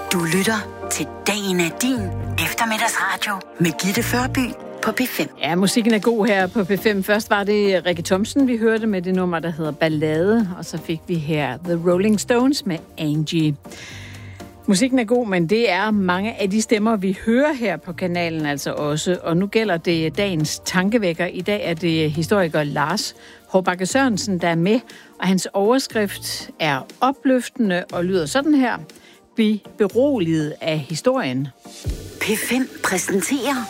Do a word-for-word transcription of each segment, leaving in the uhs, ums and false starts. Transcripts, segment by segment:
Du lytter til Dagen er din eftermiddagsradio med Gitte Førby på P fem. Ja, musikken er god her på P fem. Først var det Rikke Thomsen, vi hørte med det nummer, der hedder Ballade, og så fik vi her The Rolling Stones med Angie. Musikken er god, men det er mange af de stemmer, vi hører her på kanalen altså også. Og nu gælder det dagens tankevækker. I dag er det historiker Lars Hårbakke Sørensen, der er med, og hans overskrift er opløftende og lyder sådan her. Bliv beroliget af historien. P fem præsenterer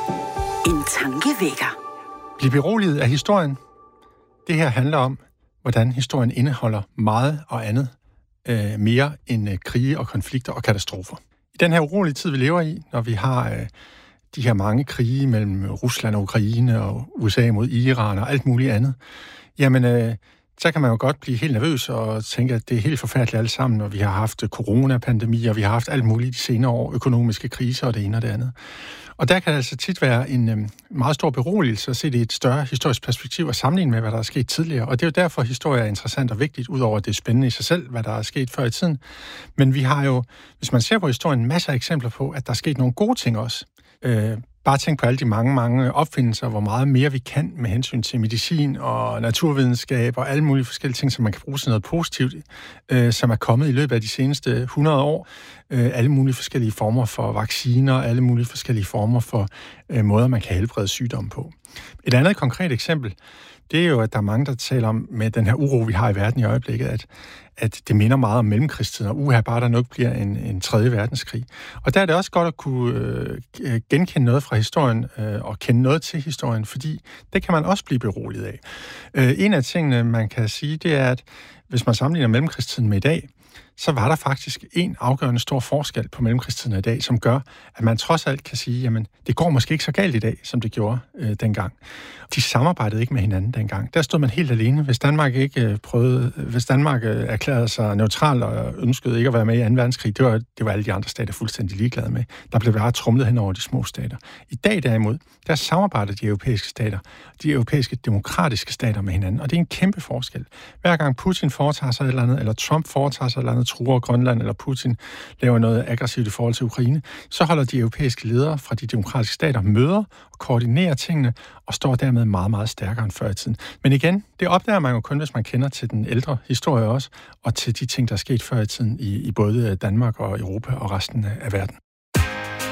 en tankevækker. Bliv beroliget af historien. Det her handler om, hvordan historien indeholder meget og andet. Øh, mere end øh, krige og konflikter og katastrofer. I den her urolige tid, vi lever i, når vi har øh, de her mange krige mellem Rusland og Ukraine og U S A mod Iran og alt muligt andet, jamen, øh, så kan man jo godt blive helt nervøs og tænke, at det er helt forfærdeligt alle sammen, og vi har haft coronapandemi, og vi har haft alt muligt de senere år, økonomiske kriser og det ene og det andet. Og der kan det altså tit være en øh, meget stor beroligelse at se det i et større historisk perspektiv og sammenligne med, hvad der er sket tidligere. Og det er jo derfor, at historie er interessant og vigtigt, udover at det er spændende i sig selv, hvad der er sket før i tiden. Men vi har jo, hvis man ser på historien, masser af eksempler på, at der er sket nogle gode ting også. Øh, Bare tænk på alle de mange, mange opfindelser, hvor meget mere vi kan med hensyn til medicin og naturvidenskab og alle mulige forskellige ting, som man kan bruge til noget positivt, øh, som er kommet i løbet af de seneste hundrede år. Øh, alle mulige forskellige former for vacciner, alle mulige forskellige former for øh, måder, man kan helbrede sygdomme på. Et andet konkret eksempel, det er jo, at der er mange, der taler om med den her uro, vi har i verden i øjeblikket, at, at det minder meget om mellemkrigstiden, og uha, bare der nok bliver en, en tredje verdenskrig. Og der er det også godt at kunne øh, genkende noget fra historien, øh, og kende noget til historien, fordi det kan man også blive beroliget af. Øh, en af tingene, man kan sige, det er, at hvis man sammenligner mellemkrigstiden med i dag, så var der faktisk en afgørende stor forskel på mellemkrigstiden i dag, som gør, at man trods alt kan sige, jamen, det går måske ikke så galt i dag, som det gjorde øh, dengang. De samarbejdede ikke med hinanden dengang. Der stod man helt alene. Hvis Danmark ikke øh, prøvede, hvis Danmark øh, erklærede sig neutral og ønskede ikke at være med i anden verdenskrig, det var, det var alle de andre stater fuldstændig ligeglade med. Der blev bare trumlet hen over de små stater. I dag derimod, der samarbejder de europæiske stater, de europæiske demokratiske stater med hinanden, og det er en kæmpe forskel. Hver gang Putin foretager sig et eller andet, eller Trump foretager sig et eller andet, truer Grønland, eller Putin laver noget aggressivt i forhold til Ukraine, så holder de europæiske ledere fra de demokratiske stater møder og koordinerer tingene, og står dermed meget, meget stærkere end før i tiden. Men igen, det opdager man jo kun, hvis man kender til den ældre historie også, og til de ting, der er sket før i tiden i, i både Danmark og Europa og resten af verden.